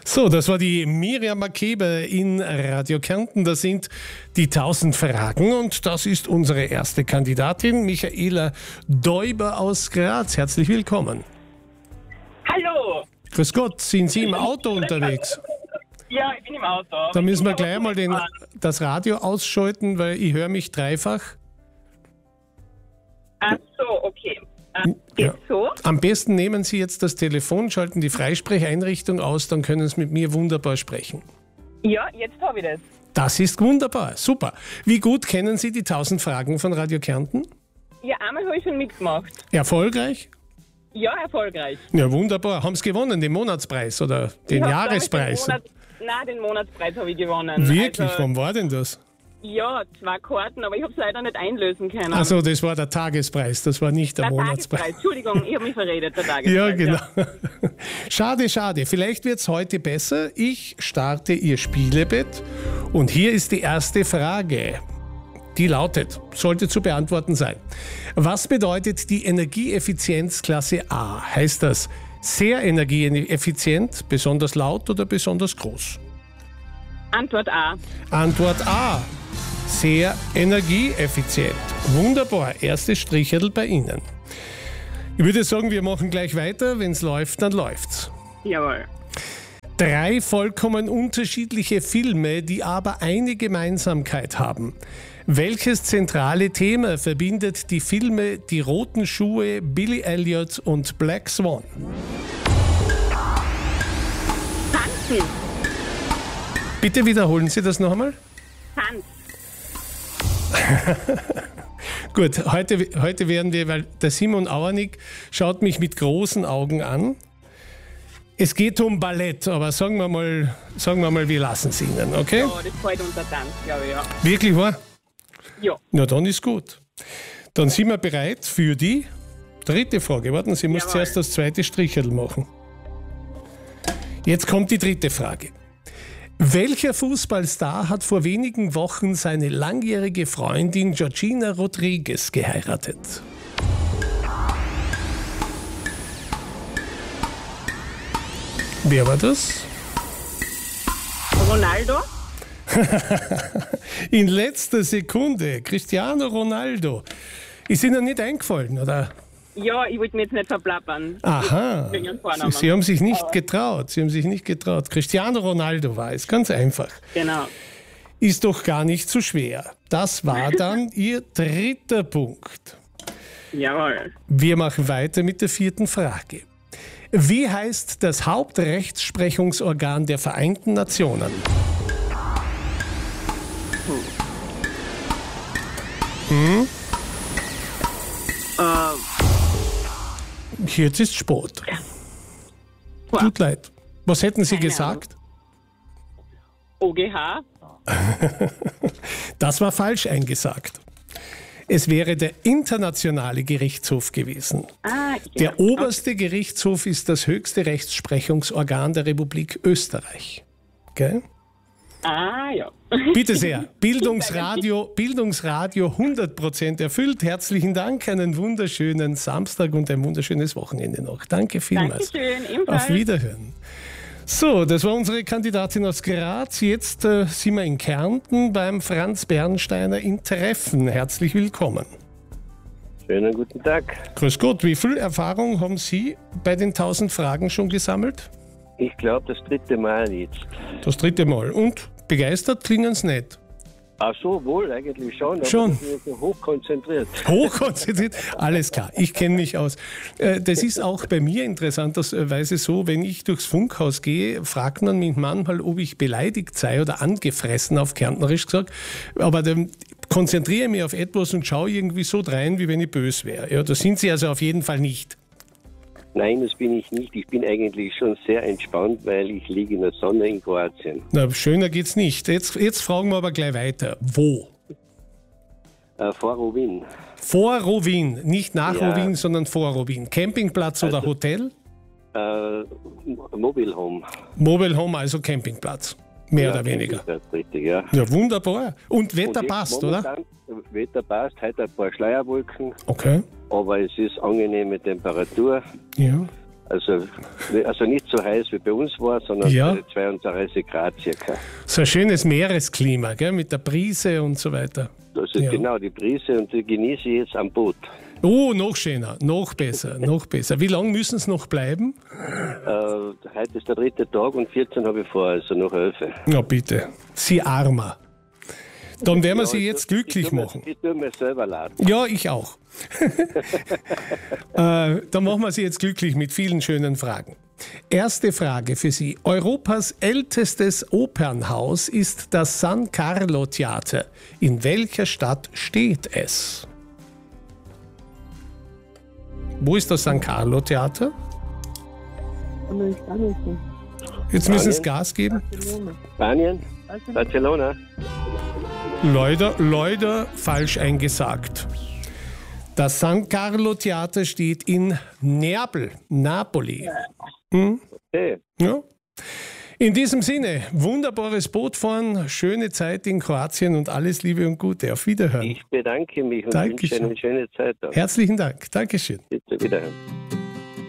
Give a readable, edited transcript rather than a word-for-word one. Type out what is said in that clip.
So, das war die Miriam Makebe in Radio Kärnten. Das sind die 1000 Fragen und das ist unsere erste Kandidatin, Michaela Däuber aus Graz. Herzlich willkommen. Hallo. Grüß Gott, sind Sie im Auto unterwegs? Ja, ich bin im Auto. Da müssen wir gleich mal das Radio ausschalten, weil ich höre mich dreifach. Ach so, okay. Geht's so? Am besten nehmen Sie jetzt das Telefon, schalten die Freisprecheinrichtung aus, dann können Sie mit mir wunderbar sprechen. Ja, jetzt habe ich das. Das ist wunderbar, super. Wie gut kennen Sie die 1000 Fragen von Radio Kärnten? Ja, einmal habe ich schon mitgemacht. Erfolgreich? Ja, erfolgreich. Ja, wunderbar. Haben Sie gewonnen, den Monatspreis oder den Jahrespreis? Den Monatspreis habe ich gewonnen. Wirklich? Also, wann war denn das? ja, 2 Karten, aber ich habe es leider nicht einlösen können. Also das war der Tagespreis, das war nicht der Monatspreis. Tagespreis, Entschuldigung, ich habe mich verredet, der Tagespreis. Ja, genau. Ja. Schade. Vielleicht wird es heute besser. Ich starte Ihr Spielebett und hier ist die erste Frage. Die lautet, sollte zu beantworten sein. Was bedeutet die Energieeffizienzklasse A? Heißt das sehr energieeffizient, besonders laut oder besonders groß? Antwort A. Antwort A. Sehr energieeffizient. Wunderbar. Erstes Strichel bei Ihnen. Ich würde sagen, wir machen gleich weiter. Wenn es läuft, dann läuft's. Jawohl. 3 vollkommen unterschiedliche Filme, die aber eine Gemeinsamkeit haben. Welches zentrale Thema verbindet die Filme Die roten Schuhe, Billy Elliot und Black Swan? Tanzen. Bitte wiederholen Sie das noch einmal. Tanz. Gut, heute werden wir, weil der Simon Auernick schaut mich mit großen Augen an. Es geht um Ballett, aber sagen wir mal, wir lassen es Ihnen, okay? Ja, das fällt unter Tanz, glaube ich, ja. Wirklich wahr? Ja. Na, dann ist gut. Dann sind wir bereit für die 3. Frage. Warten Sie, ich muss zuerst das 2. Strichel machen. Jetzt kommt die 3. Frage. Welcher Fußballstar hat vor wenigen Wochen seine langjährige Freundin Georgina Rodriguez geheiratet? Wer war das? Ronaldo? In letzter Sekunde, Cristiano Ronaldo. Ist Ihnen nicht eingefallen, oder? Ja, ich wollte mich jetzt nicht verplappern. Aha, Sie haben sich nicht getraut. Cristiano Ronaldo war es, ganz einfach. Genau. Ist doch gar nicht so schwer. Das war dann Ihr 3. Punkt. Jawohl. Wir machen weiter mit der 4. Frage. Wie heißt das Hauptrechtsprechungsorgan der Vereinten Nationen? Jetzt ist Sport. Tut leid. Was hätten Sie gesagt? OGH? Das war falsch eingesagt. Es wäre der Internationale Gerichtshof gewesen. Der oberste Gerichtshof ist das höchste Rechtsprechungsorgan der Republik Österreich. Okay? Ja. Bitte sehr. Bildungsradio 100% erfüllt. Herzlichen Dank, einen wunderschönen Samstag und ein wunderschönes Wochenende noch. Danke vielmals. Dankeschön, ebenfalls. Auf Wiederhören. So, das war unsere Kandidatin aus Graz. Jetzt sind wir in Kärnten beim Franz Bernsteiner in Treffen. Herzlich willkommen. Schönen guten Tag. Grüß Gott, wie viel Erfahrung haben Sie bei den 1000 Fragen schon gesammelt? Ich glaube, das 3. Mal jetzt. Das 3. Mal. Und begeistert klingen Sie nicht? Ach so, wohl, eigentlich schon. Schon. Aber ich bin so hochkonzentriert. Hochkonzentriert, alles klar, ich kenne mich aus. Das ist auch bei mir interessanterweise so, wenn ich durchs Funkhaus gehe, fragt man mich manchmal, ob ich beleidigt sei oder angefressen, auf Kärntnerisch gesagt. Aber dann konzentriere ich mich auf etwas und schaue irgendwie so drein, wie wenn ich böse wäre. Ja, das sind Sie also auf jeden Fall nicht. Nein, das bin ich nicht. Ich bin eigentlich schon sehr entspannt, weil ich liege in der Sonne in Kroatien. Na, schöner geht's nicht. Jetzt fragen wir aber gleich weiter. Wo? Vor Rovinj. Vor Rovinj, nicht nach Ja. Rovinj, sondern vor Rovinj. Campingplatz oder Hotel? Mobile Home. Mobile Home, also Campingplatz. Mehr oder weniger. Das ist richtig, ja. Ja, wunderbar. Und Wetter Und jetzt passt, oder? momentan, Wetter passt, heute ein paar Schleierwolken, Okay. aber es ist angenehme Temperatur. Ja. Also nicht so heiß wie bei uns war, sondern Ja. 32 Grad circa. So ein schönes Meeresklima, gell? Mit der Brise und so weiter. Das ist Ja. genau die Brise und die genieße ich jetzt am Boot. Oh, noch schöner, noch besser, noch besser. Wie lange müssen es noch bleiben? Heute ist der 3. Tag und 14 habe ich vor, also noch 11. Na bitte, Sie Armer. Dann werden wir Sie jetzt glücklich machen. Ich tue mir selber laden. Ja, ich auch. Dann machen wir Sie jetzt glücklich mit vielen schönen Fragen. Erste Frage für Sie. Europas ältestes Opernhaus ist das San Carlo Theater. In welcher Stadt steht es? Wo ist das San Carlo Theater? Jetzt müssen Sie Gas geben. Spanien? Barcelona? Leider falsch eingesagt. Das San Carlo Theater steht in Neapel, Napoli. Okay. Ja. In diesem Sinne, wunderbares Bootfahren, schöne Zeit in Kroatien und alles Liebe und Gute. Auf Wiederhören. Ich bedanke mich und Dankeschön. wünsche eine schöne Zeit. Herzlichen Dank. Dankeschön. Bitte wiederhören.